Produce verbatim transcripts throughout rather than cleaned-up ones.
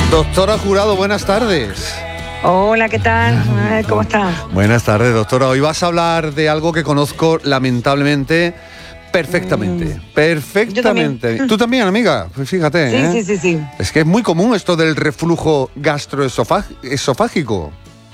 Doctora Jurado, buenas tardes. Hola, ¿qué tal? ¿Cómo estás? Buenas tardes, doctora. Hoy vas a hablar de algo que conozco lamentablemente perfectamente. Mm. Perfectamente. También. ¿Tú también, amiga? Pues fíjate. Sí, ¿eh? sí, sí, sí. Es que es muy común esto del reflujo gastroesofágico.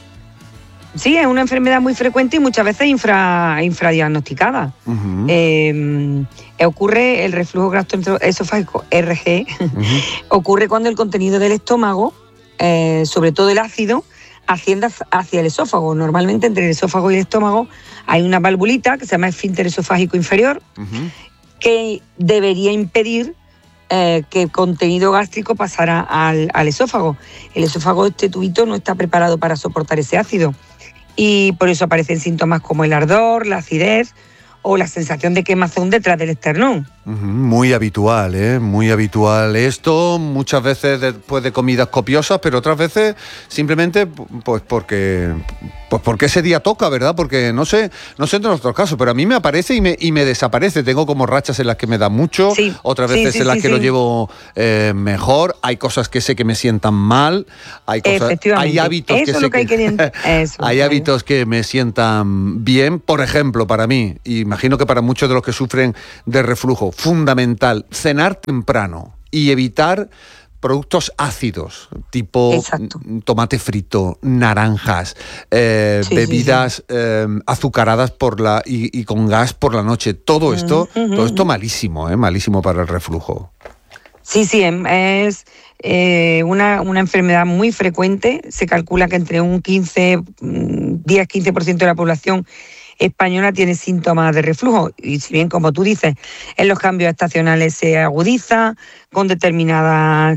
Sí, es una enfermedad muy frecuente y muchas veces infra, infradiagnosticada. Uh-huh. Eh, ocurre el reflujo gastroesofágico, R G, uh-huh. ocurre cuando el contenido del estómago, eh, sobre todo el ácido, asciende hacia el esófago. Normalmente entre el esófago y el estómago hay una valvulita que se llama esfínter esofágico inferior, uh-huh. que debería impedir eh, que el contenido gástrico pasara al, al esófago. El esófago, este tubito, no está preparado para soportar ese ácido. Y por eso aparecen síntomas como el ardor, la acidez o la sensación de quemazón detrás del esternón. Uh-huh, muy habitual, ¿eh? Muy habitual esto, muchas veces después de comidas copiosas, pero otras veces simplemente pues porque pues porque ese día toca, ¿verdad? Porque no sé, no sé en otros casos, pero a mí me aparece y me, y me desaparece. Tengo como rachas en las que me da mucho, sí, otras veces sí, sí, en las sí, que sí. lo llevo eh, mejor, hay cosas que sé que me sientan mal, hay cosas, hay hábitos Eso que es sé lo que, que, hay, que Eso, hay hábitos que me sientan bien, por ejemplo, para mí, y imagino que para muchos de los que sufren de reflujo, fundamental, cenar temprano y evitar productos ácidos, tipo Exacto. tomate frito, naranjas, eh, sí, bebidas sí, sí. Eh, azucaradas por la y, y con gas por la noche. Todo esto, uh-huh. todo esto malísimo, eh, malísimo para el reflujo. Sí, sí, es eh, una, una enfermedad muy frecuente. Se calcula que entre un quince, diez a quince por ciento de la población española tiene síntomas de reflujo, y si bien, como tú dices, en los cambios estacionales se agudiza con determinados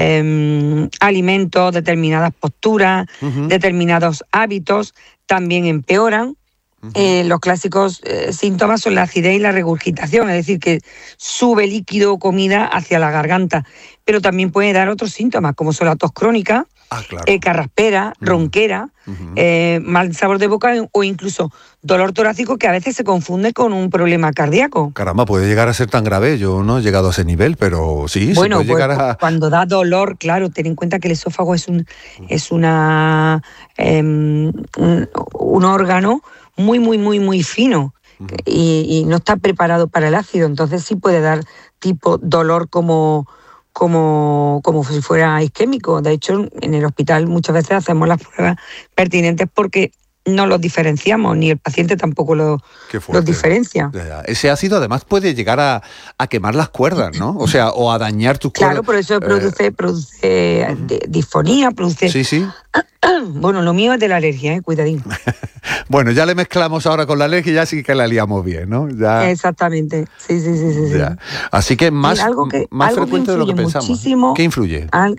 eh, alimentos, determinadas posturas, uh-huh. determinados hábitos, también empeoran. Uh-huh. Eh, los clásicos eh, síntomas son la acidez y la regurgitación, es decir, que sube líquido o comida hacia la garganta, pero también puede dar otros síntomas, como son la tos crónica, Ah, claro. eh, carraspera, uh-huh. ronquera, uh-huh. eh, mal sabor de boca o incluso dolor torácico, que a veces se confunde con un problema cardíaco. Caramba, puede llegar a ser tan grave. Yo no he llegado a ese nivel, pero sí, bueno, se puede pues, llegar a... cuando da dolor, claro, ten en cuenta que el esófago es un, uh-huh. es una eh, un, un órgano muy, muy, muy, muy fino. Uh-huh. y, y no está preparado para el ácido, entonces sí puede dar tipo dolor como... Como, como si fuera isquémico. De hecho, en el hospital muchas veces hacemos las pruebas pertinentes porque no los diferenciamos, ni el paciente tampoco lo, los diferencia. Ese ácido además puede llegar a, a quemar las cuerdas, ¿no? O sea, o a dañar tus cuerdas. Claro, por eso produce, eh... produce uh-huh. disfonía, produce... Sí, sí. Bueno, lo mío es de la alergia, ¿eh? Cuidadín. Bueno, ya le mezclamos ahora con la alergia y ya sí que la liamos bien, ¿no? Ya... Exactamente, sí, sí, sí, sí. Ya. Así que más, algo que, más algo frecuente que de lo que pensamos. Muchísimo ¿Qué influye? Al,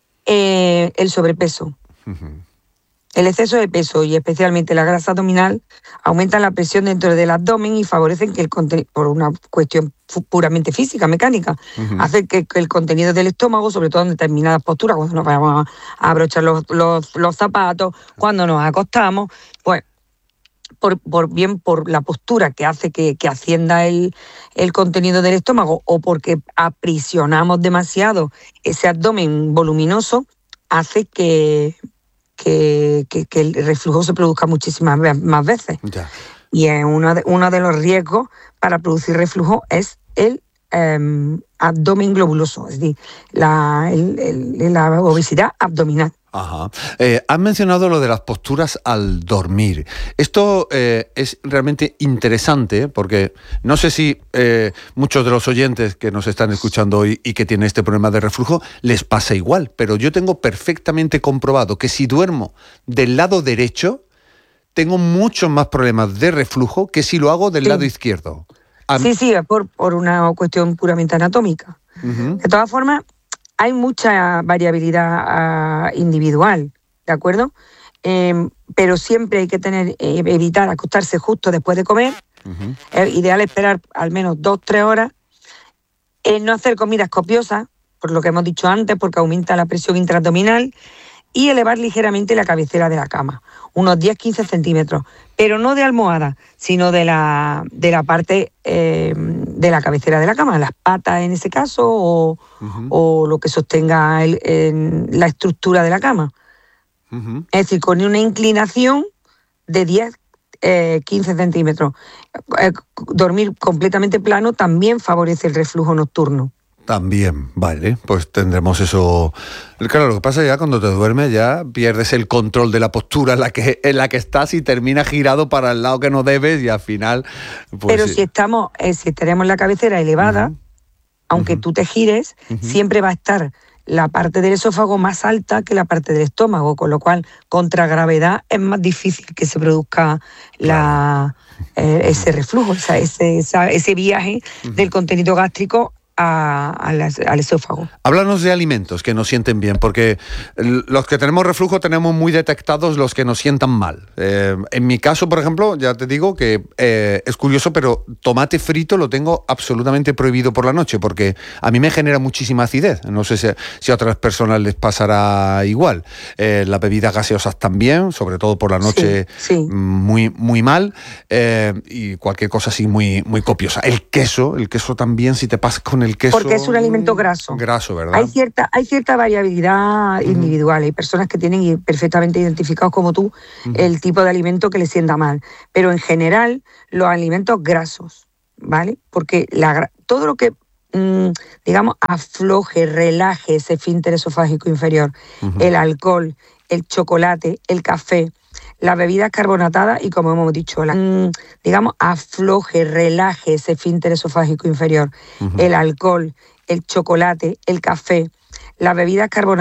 eh, el sobrepeso. Uh-huh. El exceso de peso y especialmente la grasa abdominal aumentan la presión dentro del abdomen y favorecen que el contenido, por una cuestión puramente física, mecánica, uh-huh. hace que, que el contenido del estómago, sobre todo en determinadas posturas, cuando nos vamos a abrochar los, los, los zapatos, cuando nos acostamos, pues por, por bien por la postura que hace que, que ascienda el, el contenido del estómago o porque aprisionamos demasiado ese abdomen voluminoso, hace que... Que, que, que el reflujo se produzca muchísimas más veces. Ya. Y es uno de, uno de los riesgos para producir reflujo es el eh, abdomen globuloso, es decir, la, el, el, la obesidad abdominal. Ajá. Eh, has mencionado lo de las posturas al dormir. Esto eh, es realmente interesante porque no sé si eh, muchos de los oyentes que nos están escuchando hoy y que tienen este problema de reflujo les pasa igual, pero yo tengo perfectamente comprobado que si duermo del lado derecho tengo muchos más problemas de reflujo que si lo hago del sí. lado izquierdo. A... Sí, sí, por, por una cuestión puramente anatómica. Uh-huh. De todas formas, hay mucha variabilidad uh, individual, ¿de acuerdo? Eh, pero siempre hay que tener eh, evitar acostarse justo después de comer. Uh-huh. Es ideal esperar al menos dos, tres horas. Eh, no hacer comidas copiosas, por lo que hemos dicho antes, porque aumenta la presión intraabdominal. y elevar ligeramente la cabecera de la cama, unos diez a quince centímetros, pero no de almohada, sino de la, de la parte eh, de la cabecera de la cama, las patas en ese caso, o, uh-huh. o lo que sostenga el, en la estructura de la cama. Uh-huh. Es decir, con una inclinación de diez a quince centímetros. Eh, dormir completamente plano también favorece el reflujo nocturno. También, vale, pues tendremos eso. Claro, lo que pasa ya cuando te duermes ya pierdes el control de la postura en la que, en la que estás y terminas girado para el lado que no debes y al final... Pues, Pero sí. si estamos, eh, si tenemos la cabecera elevada, uh-huh. aunque uh-huh. tú te gires, uh-huh. siempre va a estar la parte del esófago más alta que la parte del estómago, con lo cual contra gravedad es más difícil que se produzca la, eh, ese reflujo, o sea, ese, esa, ese viaje uh-huh. del contenido gástrico A, a las, al esófago. Háblanos de alimentos que nos sienten bien, porque los que tenemos reflujo tenemos muy detectados los que nos sientan mal. Eh, en mi caso, por ejemplo, ya te digo que eh, es curioso, pero tomate frito lo tengo absolutamente prohibido por la noche, porque a mí me genera muchísima acidez. No sé si, si a otras personas les pasará igual. Eh, las bebidas gaseosas también, sobre todo por la noche, sí, sí. muy, muy mal, eh, y cualquier cosa así muy, muy copiosa. El queso, el queso también, si te pasas con el queso, porque es un alimento graso. Graso, ¿verdad? Hay cierta, hay cierta variabilidad uh-huh. individual. Hay personas que tienen perfectamente identificados como tú uh-huh. el tipo de alimento que les sienta mal. Pero en general, los alimentos grasos, ¿vale? Porque la, todo lo que, mmm, digamos, afloje, relaje ese esfínter esofágico inferior, uh-huh. el alcohol, el chocolate, el café, las bebidas carbonatadas y, como hemos dicho, la, mmm, digamos, afloje, relaje ese esfínter esofágico inferior, uh-huh. el alcohol, el chocolate, el café, las bebidas carbonatadas.